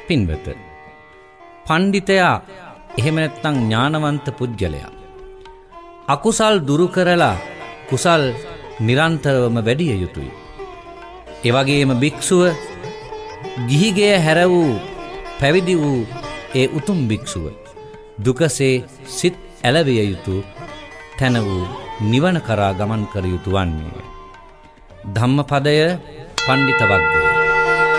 පින්වත, පණ්ඩිතයා එහෙම නැත්නම් ඥානවන්ත පුජ්‍යලයා අකුසල් දුරු කරලා කුසල් නිරන්තරවම වැඩිය යුතුයි. ඒ වගේම භික්ෂුව ගිහිගෙය හැර වූ පැවිදි වූ ඒ උතුම් භික්ෂුව දුකසේ සිත් ඇලවිය යුතු තැන වූ නිවන කරා ගමන් කර යුතු වන්නේ. ධම්මපදය පණ්ඩිත වග්ගය.